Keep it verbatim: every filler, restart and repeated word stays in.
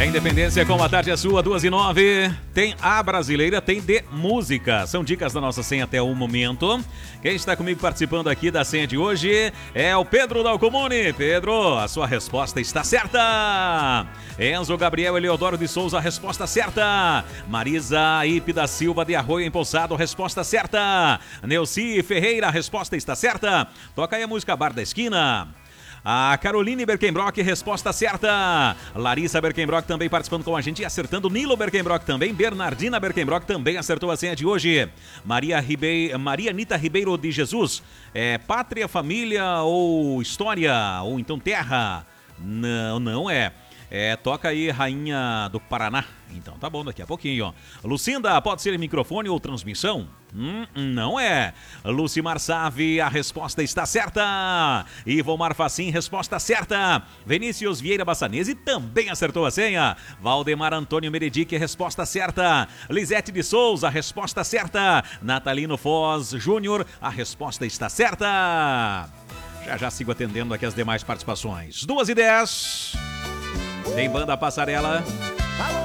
É Independência com a tarde é sua, duas e nove. Tem a brasileira, tem de música. São dicas da nossa senha até o momento. Quem está comigo participando aqui da senha de hoje é o Pedro Dalcomune. Pedro, a sua resposta está certa. Enzo Gabriel Eleodoro de Souza, resposta certa. Marisa Ipe da Silva de Arroio Empoçado, resposta certa. Neuci Ferreira, resposta está certa. Toca aí a música Bar da Esquina. A Caroline Berkenbrock, resposta certa. Larissa Berkenbrock também participando com a gente e acertando. Nilo Berkenbrock também. Bernardina Berkenbrock também acertou a senha de hoje. Maria, Ribe... Maria Anita Ribeiro de Jesus. É Pátria, Família ou História? Ou então Terra? Não, não é. É, toca aí Rainha do Paraná. Então tá bom, daqui a pouquinho, ó. Lucinda, pode ser microfone ou transmissão? Hum, não é. Lucimar Save, a resposta está certa. Ivomar Facim, resposta certa. Vinícius Vieira Bassanese também acertou a senha. Valdemar Antônio Meredic, resposta certa. Lisete de Souza, resposta certa. Natalino Foz Júnior, a resposta está certa. Já já sigo atendendo aqui as demais participações. Duas e dez. Tem banda Passarela.